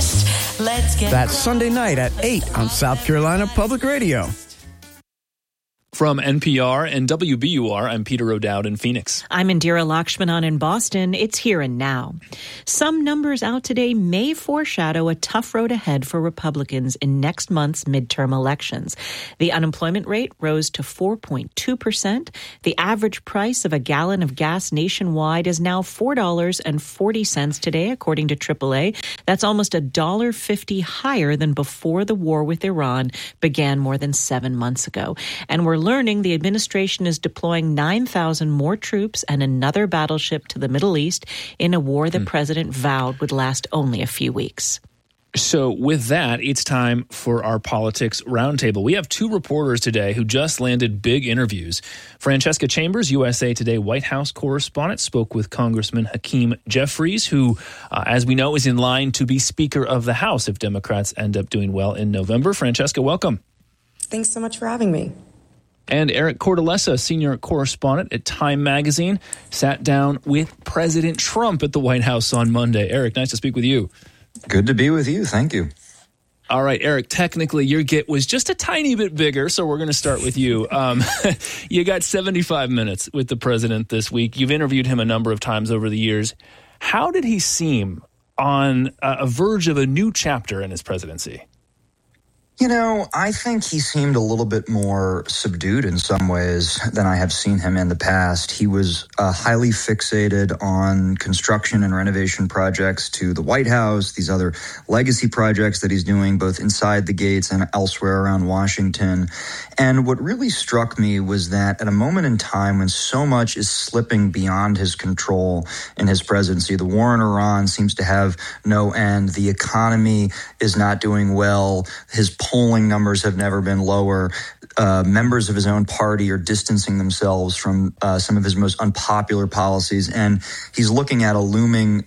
breakfast. Let's get That's Sunday night at 8 on South Carolina Public Radio. From NPR and WBUR, I'm Peter O'Dowd in Phoenix. I'm Indira Lakshmanan in Boston. It's here and now. Some numbers out today may foreshadow a tough road ahead for Republicans in next month's midterm elections. The unemployment rate rose to 4.2%. The average price of a gallon of gas nationwide is now $4.40 today, according to AAA. That's almost $1.50 higher than before the war with Iran began more than 7 months ago. And we're learning the administration is deploying 9,000 more troops and another battleship to the Middle East in a war the president vowed would last only a few weeks. So with that, it's time for our Politics Roundtable. We have two reporters today who just landed big interviews. Francesca Chambers, USA Today White House correspondent, spoke with Congressman Hakeem Jeffries, who, as we know, is in line to be Speaker of the House if Democrats end up doing well in November. Francesca, welcome. Thanks so much for having me. And Eric Cortellessa, senior correspondent at Time Magazine, sat down with President Trump at the White House on Monday. Eric, nice to speak with you. Good to be with you. Thank you. All right, Eric, technically your get was just a tiny bit bigger, so we're going to start with you. You got 75 minutes with the president this week. You've interviewed him a number of times over the years. How did he seem on a verge of a new chapter in his presidency? You know, I think he seemed a little bit more subdued in some ways than I have seen him in the past. He was highly fixated on construction and renovation projects to the White House, these other legacy projects that he's doing both inside the gates and elsewhere around Washington. And what really struck me was that at a moment in time when so much is slipping beyond his control in his presidency, the war in Iran seems to have no end, the economy is not doing well, his polling numbers have never been lower. Members of his own party are distancing themselves from some of his most unpopular policies. And he's looking at a looming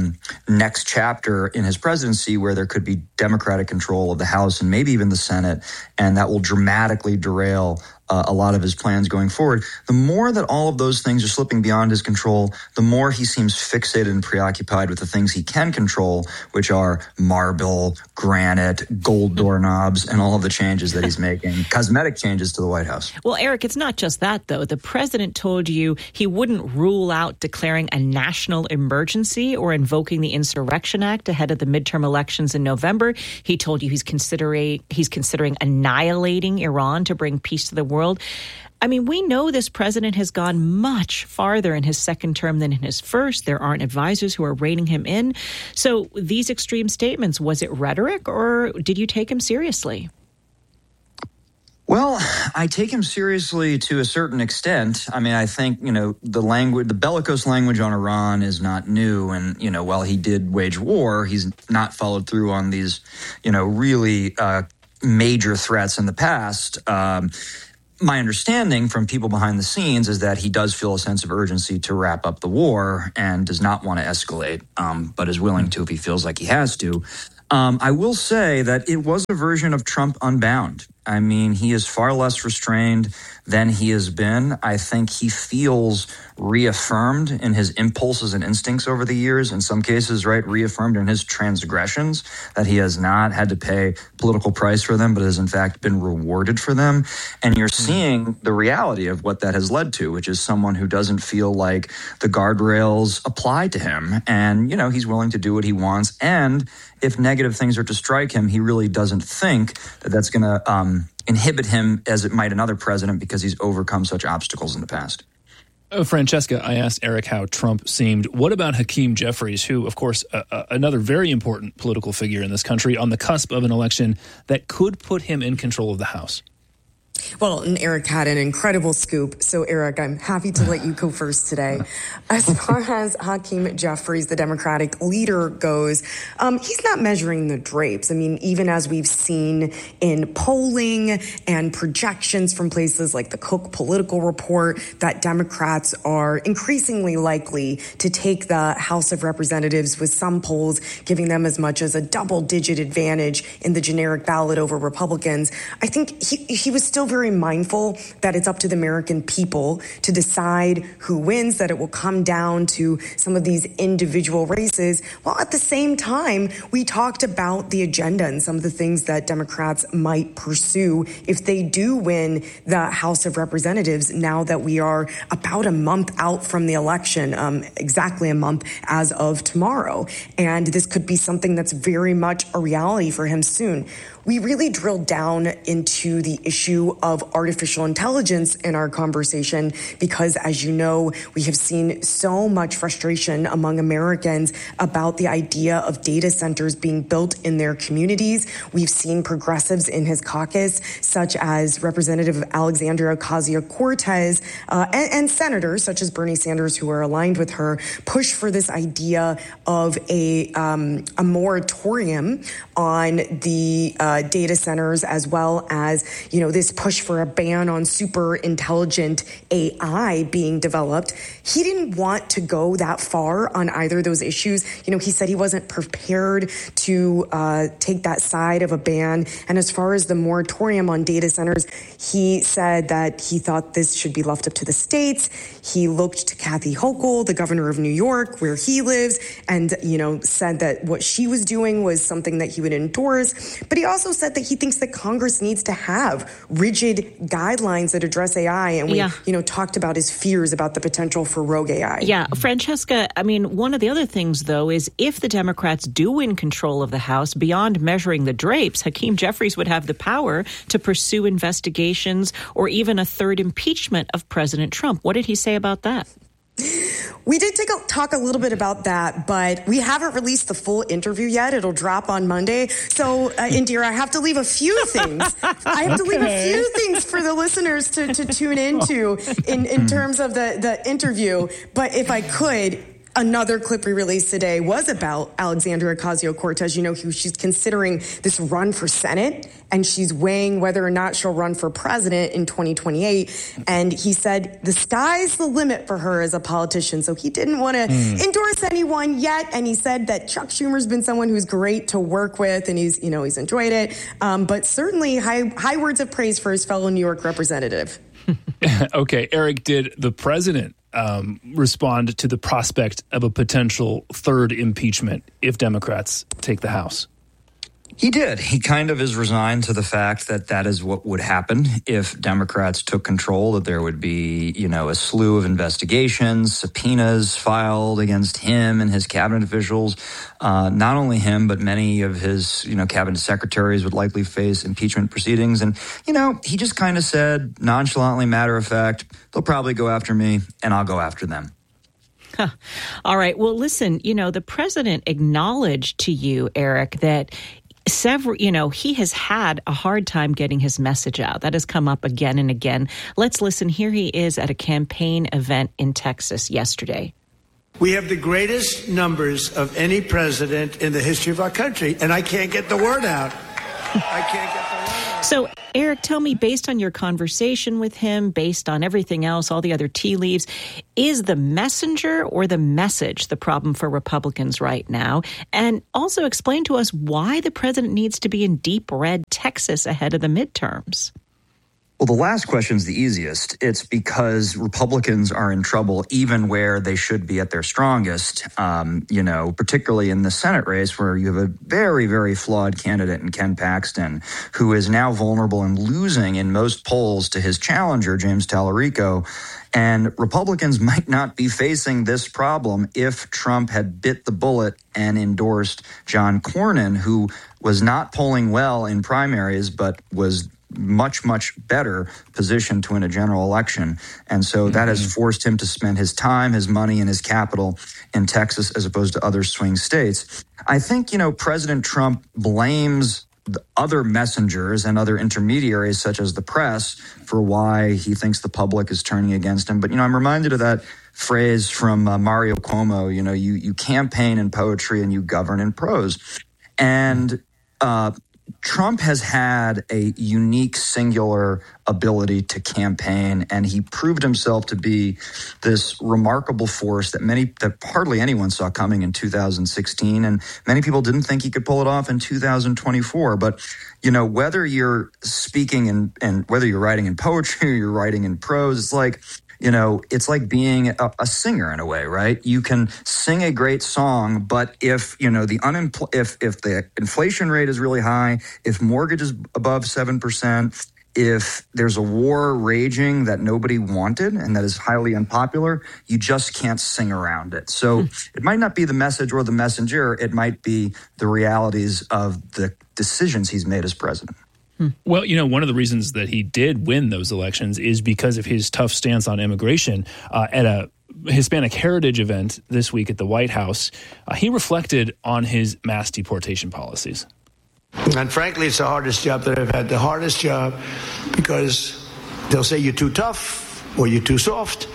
next chapter in his presidency where there could be Democratic control of the House and maybe even the Senate. And that will dramatically derail a lot of his plans going forward. The more that all of those things are slipping beyond his control, the more he seems fixated and preoccupied with the things he can control, which are marble, granite, gold doorknobs, and all of the changes that he's making, cosmetic changes to the White House. Well, Eric, it's not just that, though. The president told you he wouldn't rule out declaring a national emergency or invoking the Insurrection Act ahead of the midterm elections in November. He told you he's considering annihilating Iran to bring peace to the world. I mean, we know this president has gone much farther in his second term than in his first. There aren't advisors who are reining him in. So these extreme statements, was it rhetoric or did you take him seriously? Well, I take him seriously to a certain extent. I mean, I think, the bellicose language on Iran is not new. And, while he did wage war, he's not followed through on these, really major threats in the past. My understanding from people behind the scenes is that he does feel a sense of urgency to wrap up the war and does not want to escalate, but is willing to if he feels like he has to. I will say that it was a version of Trump Unbound. I mean, he is far less restrained than he has been. I think he feels reaffirmed in his impulses and instincts over the years, in some cases, right, reaffirmed in his transgressions, that he has not had to pay political price for them, but has in fact been rewarded for them. And you're seeing the reality of what that has led to, which is someone who doesn't feel like the guardrails apply to him. And, he's willing to do what he wants. And if negative things are to strike him, he really doesn't think that that's going to inhibit him as it might another president because he's overcome such obstacles in the past. Francesca, I asked Eric how Trump seemed. What about Hakeem Jeffries, who, of course, another very important political figure in this country on the cusp of an election that could put him in control of the House? Well, and Eric had an incredible scoop. So, Eric, I'm happy to let you go first today. As far as Hakeem Jeffries, the Democratic leader, goes, he's not measuring the drapes. I mean, even as we've seen in polling and projections from places like the Cook Political Report, that Democrats are increasingly likely to take the House of Representatives, with some polls giving them as much as a double-digit advantage in the generic ballot over Republicans. I think he was still very very mindful that it's up to the American people to decide who wins, that it will come down to some of these individual races. While at the same time, we talked about the agenda and some of the things that Democrats might pursue if they do win the House of Representatives, now that we are about a month out from the election, exactly a month as of tomorrow. And this could be something that's very much a reality for him soon. We really drilled down into the issue of artificial intelligence in our conversation because, as you know, we have seen so much frustration among Americans about the idea of data centers being built in their communities. We've seen progressives in his caucus, such as Representative Alexandria Ocasio-Cortez, and senators such as Bernie Sanders, who are aligned with her, push for this idea of a moratorium on the data centers, as well as, this push for a ban on super intelligent AI being developed. He didn't want to go that far on either of those issues. He said he wasn't prepared to take that side of a ban. And as far as the moratorium on data centers, he said that he thought this should be left up to the states. He looked to Kathy Hochul, the governor of New York, where he lives, and, said that what she was doing was something that he would endorse. But he also said that he thinks that Congress needs to have rigid guidelines that address AI. And we, talked about his fears about the potential for rogue AI. Yeah. Francesca, one of the other things, though, is if the Democrats do win control of the House, beyond measuring the drapes, Hakeem Jeffries would have the power to pursue investigations or even a third impeachment of President Trump. What did he say about that? We did talk a little bit about that, but we haven't released the full interview yet. It'll drop on Monday. So, Indira, I have to leave a few things. I have to leave a few things for the listeners to tune into in terms of the interview. But if I could, another clip we released today was about Alexandria Ocasio-Cortez. She's considering this run for Senate, and she's weighing whether or not she'll run for president in 2028. And he said the sky's the limit for her as a politician. So he didn't want to endorse anyone yet. And he said that Chuck Schumer's been someone who's great to work with, and he's enjoyed it. But certainly high words of praise for his fellow New York representative. Okay, Eric, did the president respond to the prospect of a potential third impeachment if Democrats take the House? He did. He kind of is resigned to the fact that is what would happen if Democrats took control, that there would be, a slew of investigations, subpoenas filed against him and his cabinet officials. Not only him, but many of his, cabinet secretaries would likely face impeachment proceedings. And, he just kind of said nonchalantly, matter of fact, they'll probably go after me and I'll go after them. Huh. All right. Well, listen, the president acknowledged to you, Eric, that he has had a hard time getting his message out. That has come up again and again. Let's listen. Here he is at a campaign event in Texas yesterday. We have the greatest numbers of any president in the history of our country, and I can't get the word out. So, Eric, tell me, based on your conversation with him, based on everything else, all the other tea leaves, is the messenger or the message the problem for Republicans right now? And also explain to us why the president needs to be in deep red Texas ahead of the midterms. Well, the last question's the easiest. It's because Republicans are in trouble even where they should be at their strongest, particularly in the Senate race where you have a very, very flawed candidate in Ken Paxton, who is now vulnerable and losing in most polls to his challenger, James Tallarico. And Republicans might not be facing this problem if Trump had bit the bullet and endorsed John Cornyn, who was not polling well in primaries, but was much, much better positioned to win a general election. And so that has forced him to spend his time, his money, and his capital in Texas as opposed to other swing states. I think, President Trump blames the other messengers and other intermediaries, such as the press, for why he thinks the public is turning against him. But, I'm reminded of that phrase from Mario Cuomo, you campaign in poetry and you govern in prose. And Trump has had a unique, singular ability to campaign, and he proved himself to be this remarkable force that hardly anyone saw coming in 2016, and many people didn't think he could pull it off in 2024. But whether you're speaking and whether you're writing in poetry or you're writing in prose, it's like being a singer in a way, right? You can sing a great song, but if the inflation rate is really high, if mortgage is above 7%, if there's a war raging that nobody wanted and that is highly unpopular, you just can't sing around it. So it might not be the message or the messenger. It might be the realities of the decisions he's made as president. Well, one of the reasons that he did win those elections is because of his tough stance on immigration. At a Hispanic Heritage event this week at the White House, he reflected on his mass deportation policies. And frankly, it's the hardest job that I've had, the hardest job, because they'll say you're too tough or you're too soft.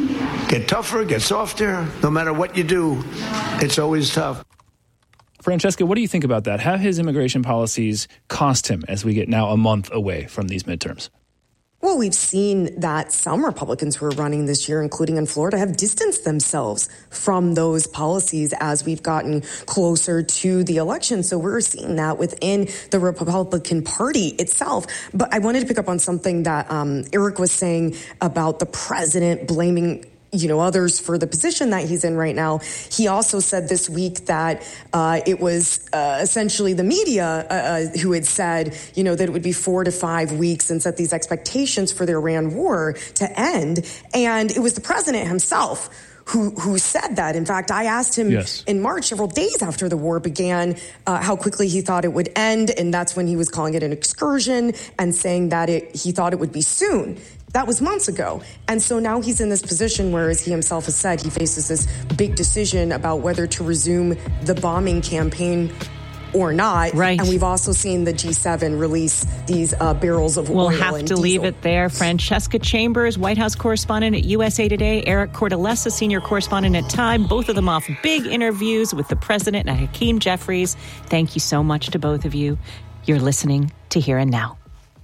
Get tougher, get softer. No matter what you do, it's always tough. Francesca, what do you think about that? Have his immigration policies cost him as we get now a month away from these midterms? Well, we've seen that some Republicans who are running this year, including in Florida, have distanced themselves from those policies as we've gotten closer to the election. So we're seeing that within the Republican Party itself. But I wanted to pick up on something that Eric was saying about the president blaming others for the position that he's in right now. He also said this week that it was essentially the media who had said, that it would be 4 to 5 weeks and set these expectations for the Iran war to end. And it was the president himself who said that. In fact, I asked him in March, several days after the war began, how quickly he thought it would end. And that's when he was calling it an excursion and saying that he thought it would be soon. That was months ago. And so now he's in this position where, as he himself has said, he faces this big decision about whether to resume the bombing campaign or not. Right. And we've also seen the G7 release these barrels of oil. We'll have to leave it there. Francesca Chambers, White House correspondent at USA Today, Eric Cordelessa, senior correspondent at Time, both of them off big interviews with the president and Hakeem Jeffries. Thank you so much to both of you. You're listening to Here and Now.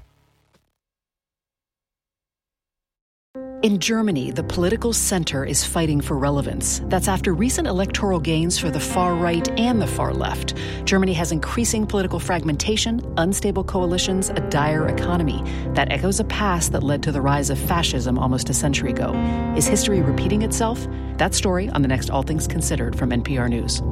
In Germany, the political center is fighting for relevance. That's after recent electoral gains for the far right and the far left. Germany has increasing political fragmentation, unstable coalitions, a dire economy. That echoes a past that led to the rise of fascism almost a century ago. Is history repeating itself? That story on the next All Things Considered from NPR News.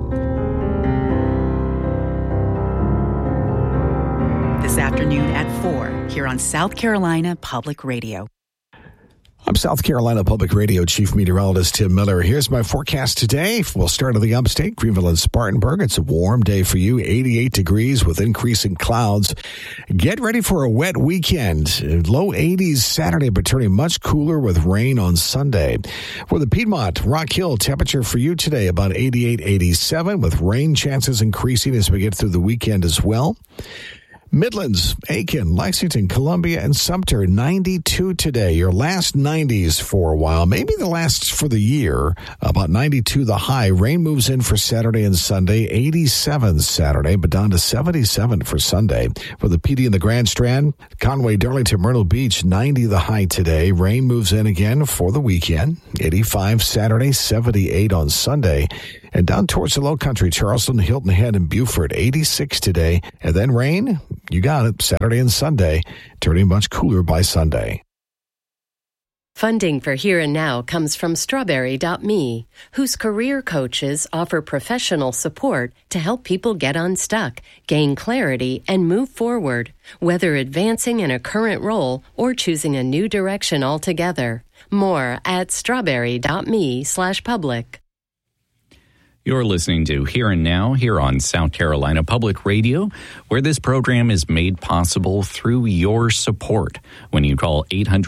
This afternoon at 4 here on South Carolina Public Radio. I'm South Carolina Public Radio Chief Meteorologist Tim Miller. Here's my forecast today. We'll start in the upstate, Greenville and Spartanburg. It's a warm day for you, 88 degrees with increasing clouds. Get ready for a wet weekend. Low 80s Saturday, but turning much cooler with rain on Sunday. For the Piedmont, Rock Hill, temperature for you today about 88, 87 with rain chances increasing as we get through the weekend as well. Midlands, Aiken, Lexington, Columbia, and Sumter, 92 today. Your last 90s for a while, maybe the last for the year. About 92 the high. Rain moves in for Saturday and Sunday, 87 Saturday, but down to 77 for Sunday. For the PD and the Grand Strand, Conway, Darlington, Myrtle Beach, 90 the high today. Rain moves in again for the weekend, 85 Saturday, 78 on Sunday. And down towards the Low Country, Charleston, Hilton Head, and Beaufort, 86 today. And then rain, you got it, Saturday and Sunday, turning much cooler by Sunday. Funding for Here and Now comes from Strawberry.me, whose career coaches offer professional support to help people get unstuck, gain clarity, and move forward, whether advancing in a current role or choosing a new direction altogether. More at Strawberry.me/public. You're listening to Here and Now here on South Carolina Public Radio, where this program is made possible through your support. When you call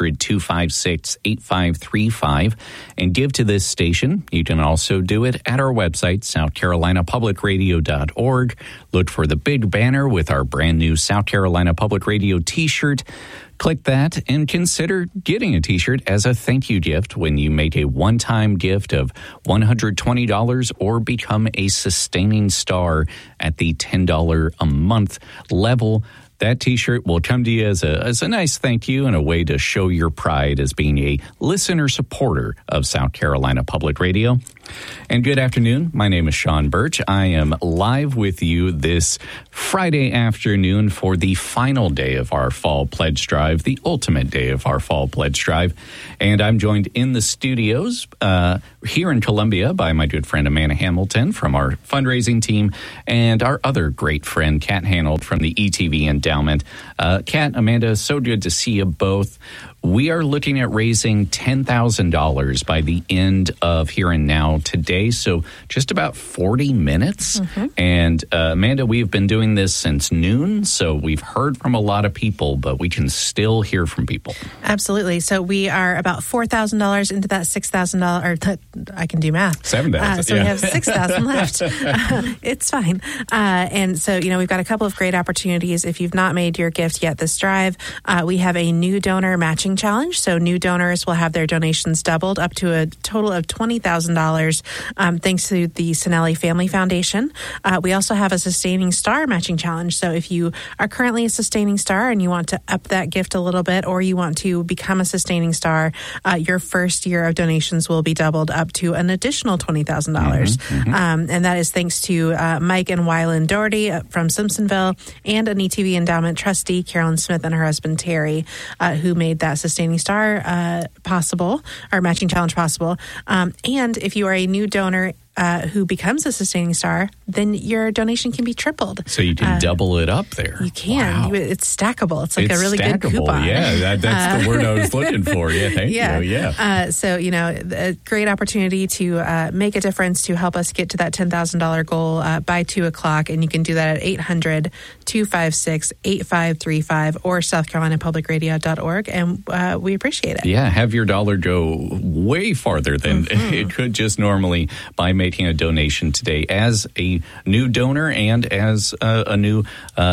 800-256-8535 and give to this station, you can also do it at our website, southcarolinapublicradio.org. Look for the big banner with our brand new South Carolina Public Radio t-shirt. Click that and consider getting a t-shirt as a thank you gift when you make a one-time gift of $120 or become a sustaining star at the $10 a month level. That t-shirt will come to you as a nice thank you and a way to show your pride as being a listener supporter of South Carolina Public Radio. And good afternoon. My name is Sean Birch. I am live with you this Friday afternoon for the final day of our Fall Pledge Drive, the ultimate day of our Fall Pledge Drive. And I'm joined in the studios here in Columbia by my good friend Amanda Hamilton from our fundraising team and our other great friend, Kat Hanold from the ETV Endowment. Kat, Amanda, so good to see you both. We are looking at raising $10,000 by the end of Here and Now today, so just about 40 minutes. Mm-hmm. And Amanda, we've been doing this since noon, so we've heard from a lot of people, but we can still hear from people. Absolutely. So we are about $4,000 into that $6,000, I can do math. 7,000. So we have 6,000 left. It's fine. And so, we've got a couple of great opportunities. If you've not made your gift yet this drive, we have a new donor matching challenge. So new donors will have their donations doubled up to a total of $20,000 thanks to the Sinelli Family Foundation. We also have a Sustaining Star matching challenge. So if you are currently a Sustaining Star and you want to up that gift a little bit, or you want to become a Sustaining Star, your first year of donations will be doubled up to an additional $20,000. And that is thanks to Mike and Wyland Doherty from Simpsonville and an ETV Endowment trustee, Carolyn Smith, and her husband, Terry, who made that Sustaining Star possible, or matching challenge possible. And if you are a new donor who becomes a Sustaining Star, then your donation can be tripled. So you can double it up there. You can. Wow. It's stackable. It's like a really stackable. Good coupon. Yeah, that's the word I was looking for. Yeah, thank you. Yeah. So, a great opportunity to make a difference to help us get to that $10,000 goal by 2 o'clock. And you can do that at 800-256-8535 or southcarolinapublicradio.org. And we appreciate it. Yeah, have your dollar go way farther than it could just normally by making a donation today as a new donor and as a new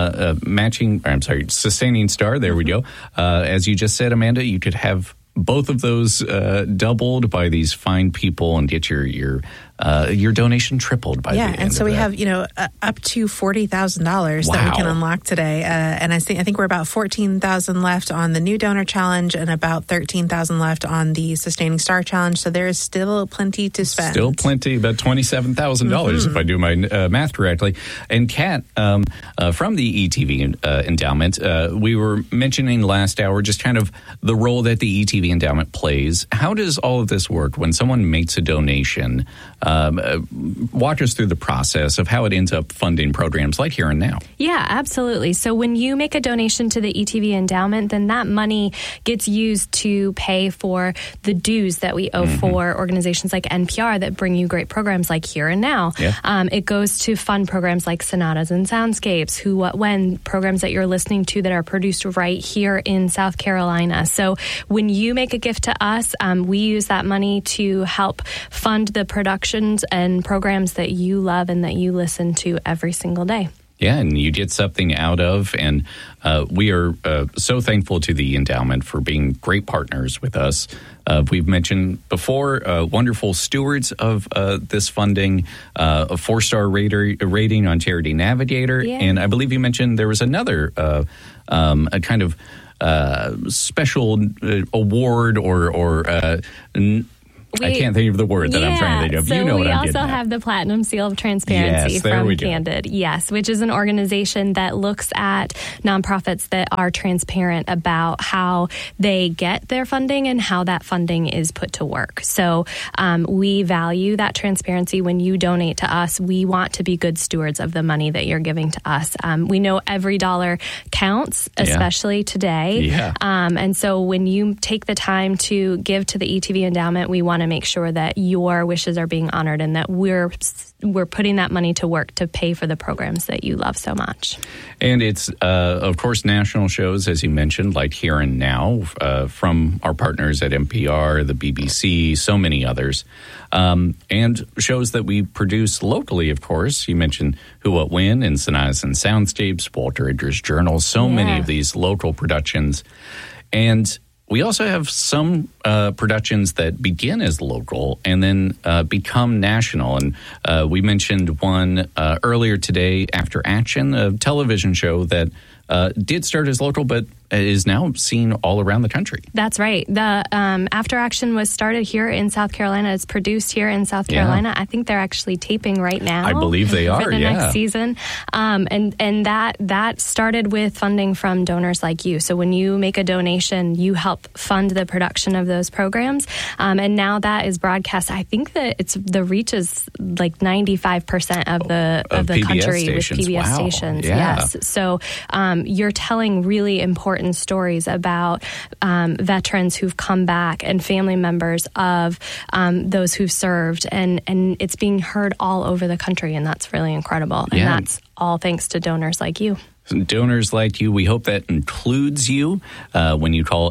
Sustaining Star. There we go. As you just said, Amanda, you could have both of those doubled by these fine people and get your donation tripled by the end. Yeah, and so we have up to $40,000 that we can unlock today, and I think we're about 14,000 left on the new donor challenge and about 13,000 left on the Sustaining Star challenge. So there is still plenty to spend. Still plenty, about $27,000 if I do my math correctly. And Kat, from the ETV Endowment, we were mentioning last hour just kind of the role that the ETV Endowment plays. How does all of this work when someone makes a donation? Walk us through the process of how it ends up funding programs like Here and Now. Yeah, absolutely. So when you make a donation to the ETV Endowment, then that money gets used to pay for the dues that we owe for organizations like NPR that bring you great programs like Here and Now. Yeah. It goes to fund programs like Sonatas and Soundscapes, Who, What, When, programs that you're listening to that are produced right here in South Carolina. So when you make a gift to us, we use that money to help fund the production and programs that you love and that you listen to every single day. Yeah, and you get something out of, and we are so thankful to the endowment for being great partners with us. We've mentioned before, wonderful stewards of this funding, a 4-star rating on Charity Navigator, and I believe you mentioned there was another a kind of special award or I can't think of the word that I'm trying to think of. So you know what I'm getting at. We also have the Platinum Seal of Transparency from Candid. Yes, which is an organization that looks at nonprofits that are transparent about how they get their funding and how that funding is put to work. So we value that transparency. When you donate to us, we want to be good stewards of the money that you're giving to us. We know every dollar counts, especially today. Yeah. And so when you take the time to give to the ETV Endowment, we want to make sure that your wishes are being honored and that we're putting that money to work to pay for the programs that you love so much. And it's, of course, national shows, as you mentioned, like Here and Now, from our partners at NPR, the BBC, so many others. And shows that we produce locally, of course. You mentioned Who, What, When, and Sonatas and Soundscapes, Walter Edgar's Journal, so many of these local productions. And we also have some productions that begin as local and then become national. And we mentioned one earlier today, After Action, a television show that did start as local but is now seen all around the country. That's right. The After Action was started here in South Carolina. It's produced here in South Carolina. I think they're actually taping right now. I believe they are, for the next season. And that started with funding from donors like you. So when you make a donation, you help fund the production of those programs. And now that is broadcast. I think that the reach is like 95% of the country stations. With PBS stations. Yes. So you're telling really important stories about veterans who've come back and family members of those who've served, and it's being heard all over the country, and that's really incredible. And that's all thanks to donors like you. Donors like you. We hope that includes you when you call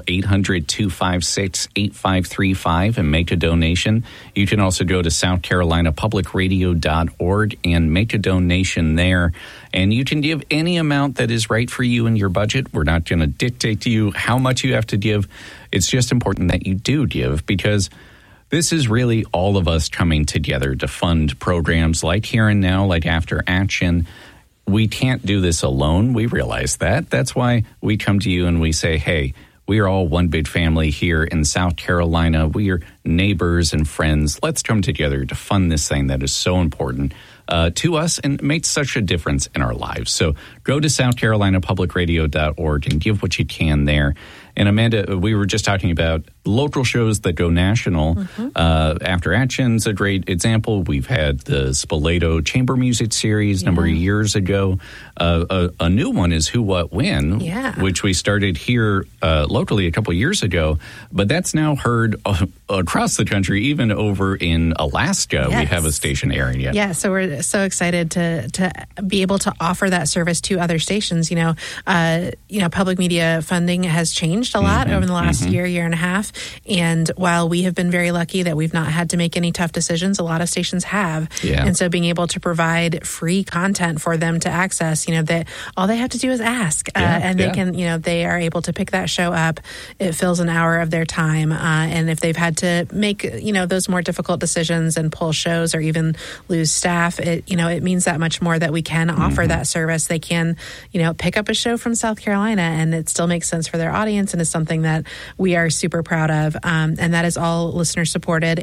800-256-8535 and make a donation. You can also go to southcarolinapublicradio.org and make a donation there. And you can give any amount that is right for you in your budget. We're not going to dictate to you how much you have to give. It's just important that you do give, because this is really all of us coming together to fund programs like Here and Now, like After Action. We can't do this alone. We realize that. That's why we come to you and we say, hey, we are all one big family here in South Carolina. We are neighbors and friends. Let's come together to fund this thing that is so important to us and makes such a difference in our lives. So go to southcarolinapublicradio.org and give what you can there. And Amanda, we were just talking about local shows that go national. After Action's a great example. We've had the Spoleto Chamber Music Series a number of years ago. A new one is Who, What, When, which we started here locally a couple of years ago. But that's now heard across the country, even over in Alaska. We have a station airing it. Yeah, so we're so excited to be able to offer that service to other stations. Public media funding has changed a lot over the last year and a half. And while we have been very lucky that we've not had to make any tough decisions, a lot of stations have. And so being able to provide free content for them to access, that all they have to do is ask. And they can, they are able to pick that show up. It fills an hour of their time. And if they've had to make, those more difficult decisions and pull shows or even lose staff, it means that much more that we can offer that service. They can, pick up a show from South Carolina and it still makes sense for their audience, and is something that we are super proud of. And that is all listener supported,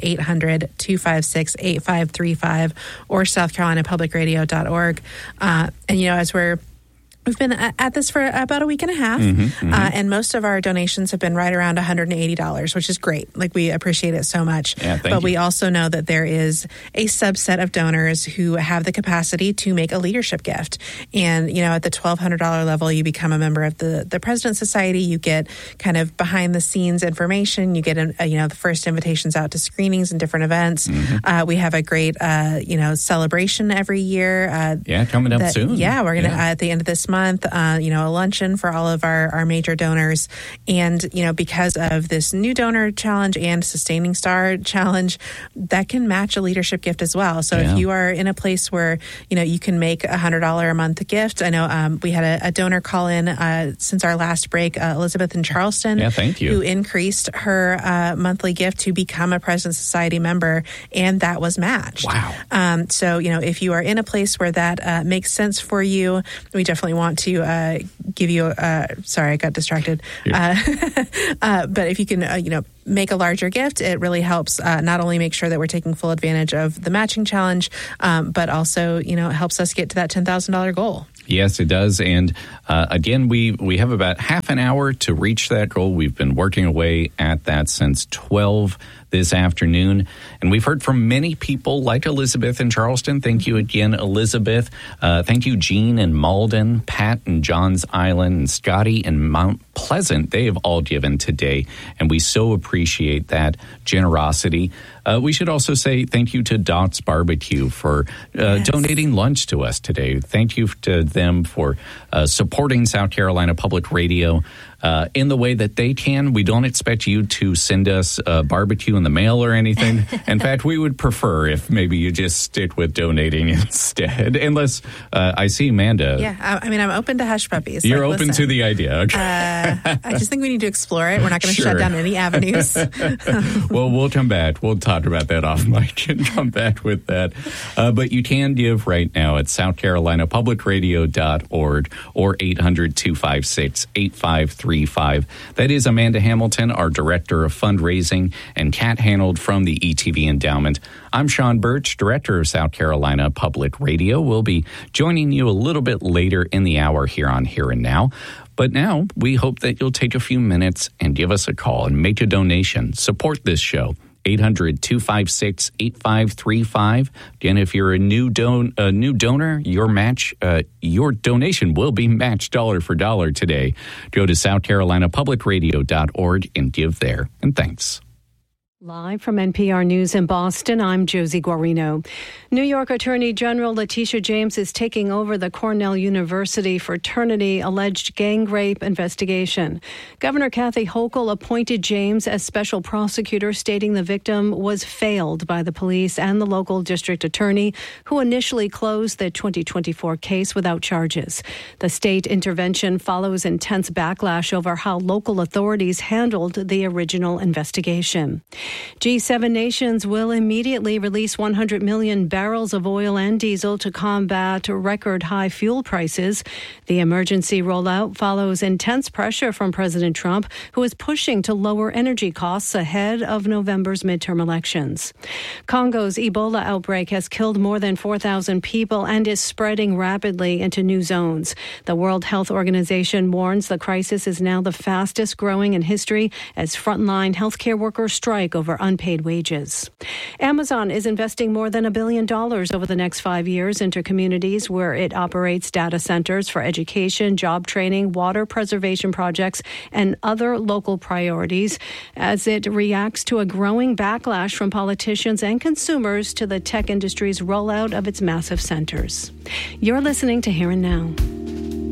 800-256-8535 or southcarolinapublicradio.org. As we've been at this for about a week and a half, and most of our donations have been right around $180, which is great. Like, we appreciate it so much. But we also know that there is a subset of donors who have the capacity to make a leadership gift. And, at the $1,200 level, you become a member of the President's Society. You get kind of behind the scenes information. You get, the first invitations out to screenings and different events. We have a great, celebration every year. Coming up soon. Yeah, we're going to, at the end of this month, a luncheon for all of our major donors. And, because of this new donor challenge and Sustaining Star challenge, that can match a leadership gift as well. So if you are in a place where, you can make a $100 a month gift. I know we had a donor call in since our last break, Elizabeth in Charleston, who increased her monthly gift to become a President's Society member, and that was matched. Wow. So, if you are in a place where that makes sense for you, we definitely want to give you sorry, I got distracted. But if you can, make a larger gift, it really helps not only make sure that we're taking full advantage of the matching challenge, but also, it helps us get to that $10,000 goal. Yes, it does. And again, we have about half an hour to reach that goal. We've been working away at that since 12 this afternoon. And we've heard from many people like Elizabeth in Charleston. Thank you again, Elizabeth. Thank you, Jean in Malden, Pat in Johns Island, and Scotty in Mount Pleasant. They have all given today, and we so appreciate that generosity. We should also say thank you to Dots Barbecue for donating lunch to us today. Thank you to them for supporting South Carolina Public Radio in the way that they can. We don't expect you to send us barbecue in the mail or anything. In fact, we would prefer if maybe you just stick with donating instead, unless I see Amanda. Yeah, I mean, I'm open to hush puppies. You're open to the idea. Okay. I just think we need to explore it. We're not going to shut down any avenues. Well, we'll come back. We'll talk about that off mic and come back with that. But you can give right now at southcarolinapublicradio.org or 800-256-8535. That is Amanda Hamilton, our Director of Fundraising, and Kat Hanold from the ETV Endowment. I'm Sean Birch, Director of South Carolina Public Radio. We'll be joining you a little bit later in the hour here on Here and Now. But now we hope that you'll take a few minutes and give us a call and make a donation. Support this show. 800-256-8535. Again, if you're a new donor, your donation will be matched dollar for dollar today. Go to southcarolinapublicradio.org and give there. And thanks. Live from NPR News in Boston, I'm Josie Guarino. New York Attorney General Letitia James is taking over the Cornell University fraternity alleged gang rape investigation. Governor Kathy Hochul appointed James as special prosecutor, stating the victim was failed by the police and the local district attorney, who initially closed the 2024 case without charges. The state intervention follows intense backlash over how local authorities handled the original investigation. G7 nations will immediately release 100 million barrels of oil and diesel to combat record high fuel prices. The emergency rollout follows intense pressure from President Trump, who is pushing to lower energy costs ahead of November's midterm elections. Congo's Ebola outbreak has killed more than 4,000 people and is spreading rapidly into new zones. The World Health Organization warns the crisis is now the fastest growing in history as frontline healthcare workers strike over unpaid wages. Amazon is investing more than $1 billion over the next 5 years into communities where it operates data centers for education, job training, water preservation projects, and other local priorities as it reacts to a growing backlash from politicians and consumers to the tech industry's rollout of its massive centers. You're listening to Here and Now.